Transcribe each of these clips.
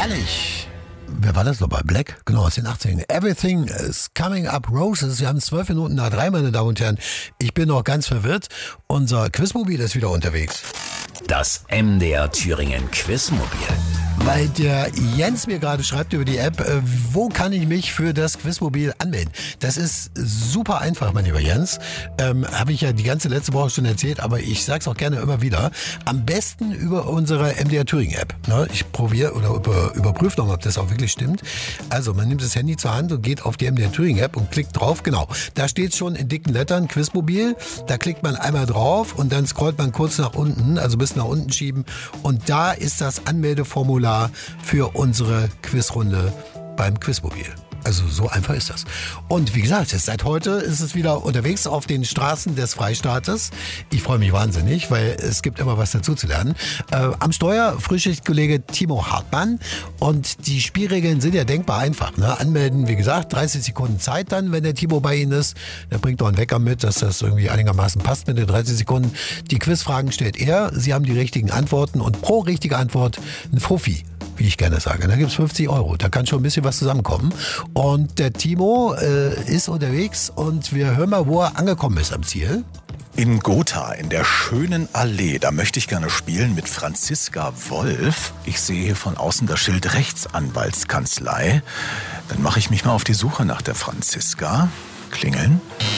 Herrlich. Wer war das nochmal? Black? Genau, aus den 80ern. Everything is coming up roses. Wir haben 12 Minuten nach 3, meine Damen und Herren. Ich bin noch ganz verwirrt. Unser Quizmobil ist wieder unterwegs. Das MDR Thüringen Quizmobil. Weil der Jens mir gerade schreibt über die App, wo kann ich mich für das Quizmobil anmelden? Das ist super einfach, mein lieber Jens. Habe ich ja die ganze letzte Woche schon erzählt, aber ich sag's auch gerne immer wieder. Am besten über unsere MDR Thüringen App. Ich probiere oder überprüfe nochmal, ob das auch wirklich stimmt. Also man nimmt das Handy zur Hand und geht auf die MDR Thüringen App und klickt drauf. Genau, da steht schon in dicken Lettern Quizmobil. Da klickt man einmal drauf und dann scrollt man kurz nach unten, also bis nach unten schieben. Und da ist das Anmeldeformular für unsere Quizrunde beim Quizmobil. Also so einfach ist das. Und wie gesagt, seit heute ist es wieder unterwegs auf den Straßen des Freistaates. Ich freue mich wahnsinnig, weil es gibt immer was dazu zu lernen. Am Steuer Frühschichtkollege Timo Hartmann. Und die Spielregeln sind ja denkbar einfach. Anmelden, wie gesagt, 30 Sekunden Zeit dann, wenn der Timo bei Ihnen ist. Der bringt auch einen Wecker mit, dass das irgendwie einigermaßen passt mit den 30 Sekunden. Die Quizfragen stellt er. Sie haben die richtigen Antworten und pro richtige Antwort ein Fuffi, wie ich gerne sage. Da gibt's 50 €. Da kann schon ein bisschen was zusammenkommen. Und der Timo ist unterwegs und wir hören mal, wo er angekommen ist am Ziel. In Gotha, in der schönen Allee, da möchte ich gerne spielen mit Franziska Wolf. Ich sehe hier von außen das Schild Rechtsanwaltskanzlei. Dann mache ich mich mal auf die Suche nach der Franziska. Klingeln.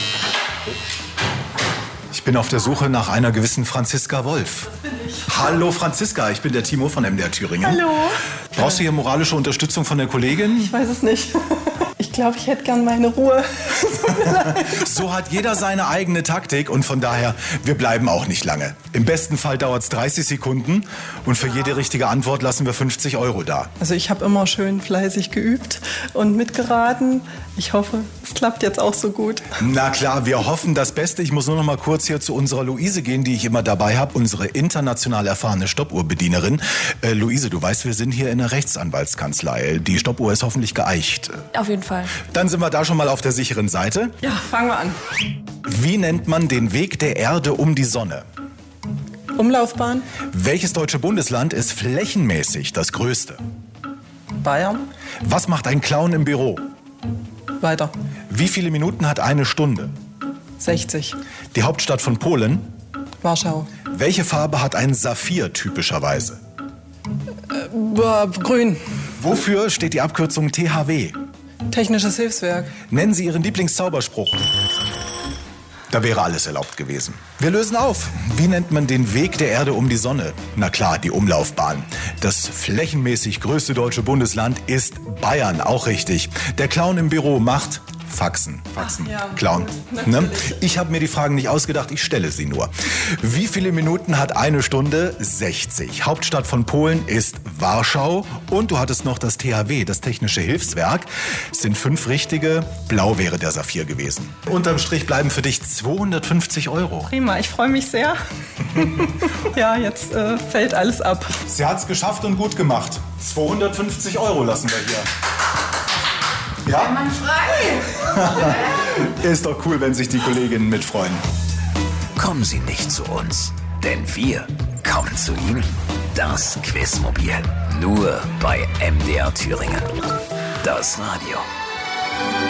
Ich bin auf der Suche nach einer gewissen Franziska Wolf. Das bin ich. Hallo Franziska, ich bin der Timo von MDR Thüringen. Hallo. Brauchst du hier moralische Unterstützung von der Kollegin? Ich weiß es nicht. Ich glaube, ich hätte gern meine Ruhe. So hat jeder seine eigene Taktik und von daher, wir bleiben auch nicht lange. Im besten Fall dauert es 30 Sekunden und für jede richtige Antwort lassen wir 50 € da. Also ich habe immer schön fleißig geübt und mitgeraten. Ich hoffe, es klappt jetzt auch so gut. Na klar, wir hoffen das Beste. Ich muss nur noch mal kurz hier zu unserer Luise gehen, die ich immer dabei habe, unsere international erfahrene Stoppuhrbedienerin. Luise, du weißt, wir sind hier in der Rechtsanwaltskanzlei. Die Stoppuhr ist hoffentlich geeicht. Auf jeden Fall. Dann sind wir da schon mal auf der sicheren Seite. Ja, fangen wir an. Wie nennt man den Weg der Erde um die Sonne? Umlaufbahn, Welches deutsche Bundesland ist flächenmäßig das größte? Bayern, Was macht ein Clown im Büro? weiter. Wie viele Minuten hat eine Stunde? 60, Die Hauptstadt von Polen? Warschau, Welche Farbe hat ein Saphir typischerweise? Grün, Wofür steht die Abkürzung THW? Technisches Hilfswerk. Nennen Sie Ihren Lieblingszauberspruch. Da wäre alles erlaubt gewesen. Wir lösen auf. Wie nennt man den Weg der Erde um die Sonne? Na klar, die Umlaufbahn. Das flächenmäßig größte deutsche Bundesland ist Bayern, auch richtig. Der Clown im Büro macht Faxen. Ach, ja, Clown. gut, Ne? natürlich. Ich habe mir die Fragen nicht ausgedacht, ich stelle sie nur. Wie viele Minuten hat eine Stunde? 60. Hauptstadt von Polen ist Warschau. Und du hattest noch das THW, das Technische Hilfswerk. Es sind 5 richtige. Blau wäre der Saphir gewesen. Unterm Strich bleiben für dich 250 €. Prima, ich freue mich sehr. Ja, jetzt fällt alles ab. Sie hat's geschafft und gut gemacht. 250 € lassen wir hier. Ja? Man frei. Ist doch cool, wenn sich die Kolleginnen mitfreuen. Kommen Sie nicht zu uns, denn wir kommen zu Ihnen. Das Quizmobil. Nur bei MDR Thüringen. Das Radio.